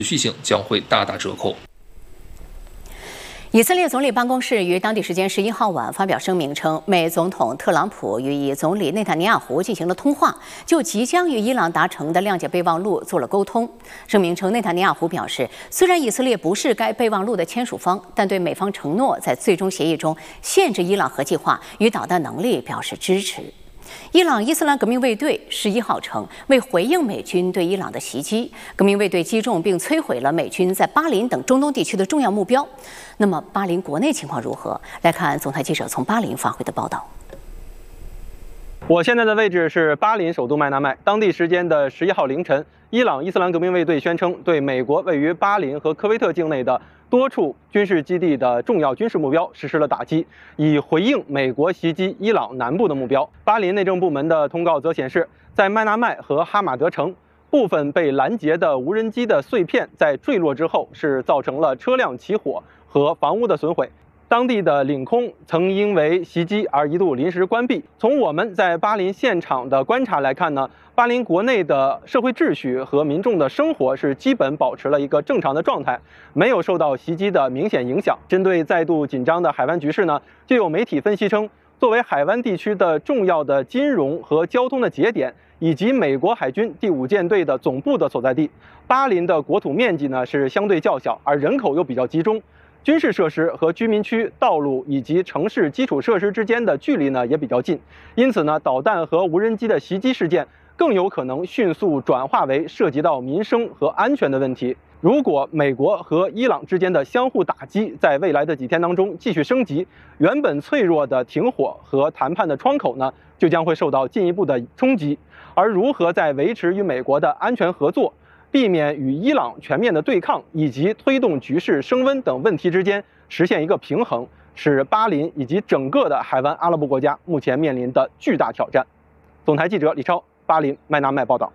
续性将会大打折扣。 以色列总理办公室于当地时间11号晚发表声明称，美总统特朗普与总理内塔尼亚胡进行了通话，就即将与伊朗达成的谅解备忘录做了沟通。声明称，内塔尼亚胡表示，虽然以色列不是该备忘录的签署方，但对美方承诺在最终协议中限制伊朗核计划与导弹能力表示支持。伊朗伊斯兰革命卫队11号称，为回应美军对伊朗的袭击，革命卫队击中并摧毁了美军在巴林等中东地区的重要目标。那么，巴林国内情况如何？来看总台记者从巴林发回的报道。 我现在的位置是巴林首都麦纳麦。当地时间的11号凌晨，伊朗伊斯兰革命卫队宣称对美国位于巴林和科威特境内的多处军事基地的重要军事目标实施了打击，以回应美国袭击伊朗南部的目标。巴林内政部门的通告则显示，在麦纳麦和哈马德城，部分被拦截的无人机的碎片在坠落之后是造成了车辆起火和房屋的损毁。当地的领空曾因为袭击而一度临时关闭。从我们在巴林现场的观察来看呢，巴林国内的社会秩序和民众的生活是基本保持了一个正常的状态，没有受到袭击的明显影响。针对再度紧张的海湾局势呢，就有媒体分析称，作为海湾地区的重要的金融和交通的节点，以及美国海军第5舰队的总部的所在地，巴林的国土面积呢是相对较小，而人口又比较集中。军事设施和居民区、道路以及城市基础设施之间的距离呢也比较近，因此呢，导弹和无人机的袭击事件更有可能迅速转化为涉及到民生和安全的问题。如果美国和伊朗之间的相互打击在未来的几天当中继续升级，原本脆弱的停火和谈判的窗口呢，就将会受到进一步的冲击。而如何在维持与美国的安全合作、避免与伊朗全面的对抗以及推动局势升温等问题之间实现一个平衡，是巴林以及整个的海湾阿拉伯国家目前面临的巨大挑战。总台记者李超，巴林麦纳麦报道。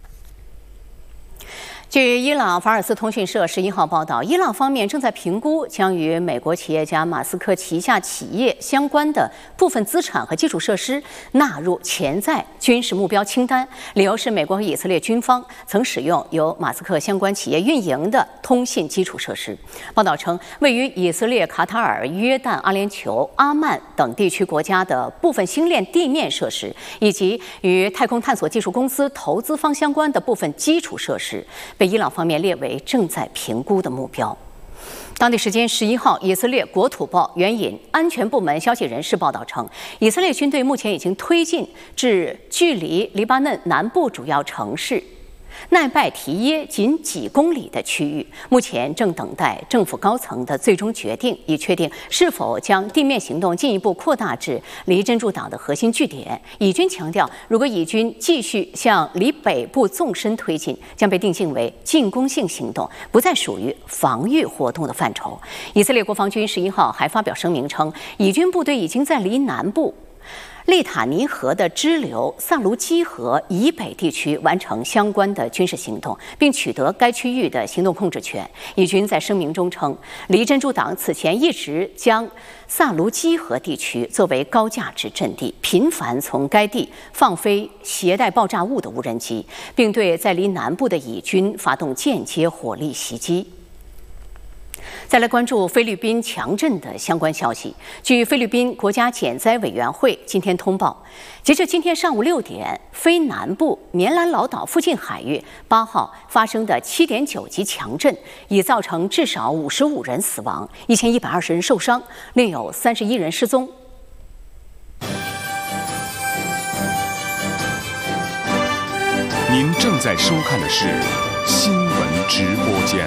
据伊朗法尔斯通讯社11号报道，伊朗方面正在评估将与美国企业家马斯克旗下企业相关的部分资产和基础设施纳入潜在军事目标清单，理由是美国和以色列军方曾使用由马斯克相关企业运营的通信基础设施。报道称，位于以色列、卡塔尔、约旦、阿联酋、阿曼等地区国家的部分星链地面设施，以及与太空探索技术公司投资方相关的部分基础设施，被伊朗方面列为正在评估的目标。当地时间11号，以色列国土报援引安全部门消息人士报道称，以色列军队目前已经推进至距离黎巴嫩南部主要城市奈拜提耶仅几公里的区域，目前正等待政府高层的最终决定，以确定是否将地面行动进一步扩大至离真主党的核心据点。以军强调，如果以军继续向离北部纵深推进，将被定性为进攻性行动，不再属于防御活动的范畴。以色列国防军11号还发表声明称，以军部队已经在离南部利塔尼河的支流萨卢基河以北地区完成相关的军事行动，并取得该区域的行动控制权。以军在声明中称，离真主党此前一直将萨卢基河地区作为高价值阵地，频繁从该地放飞携带爆炸物的无人机，并对在离南部的以军发动间接火力袭击。再来关注菲律宾强震的相关消息。据菲律宾国家减灾委员会今天通报，截至今天上午6点，菲南部棉兰老岛附近海域8号发生的7.9级强震，已造成至少55人死亡，1120人受伤，另有31人失踪。 您正在收看的是新闻直播间。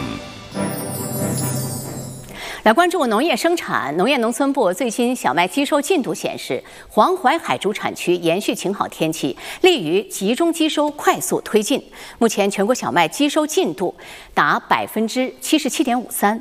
来关注农业生产。农业农村部最新小麦机收进度显示，黄淮海主产区延续晴好天气，利于集中机收快速推进。目前全国小麦机收进度达77.53%。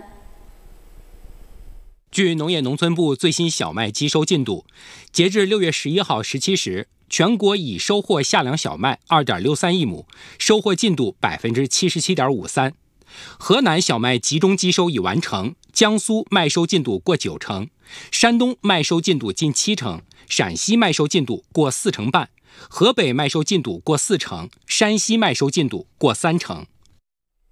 据农业农村部最新小麦机收进度，截至6月11号17时，全国已收获夏粮小麦2.63亿亩，收获进度77.53%。河南小麦集中机收已完成，江苏麦收进度过90%，山东麦收进度近70%，陕西麦收进度过4成半，河北麦收进度过4成，山西麦收进度过3成。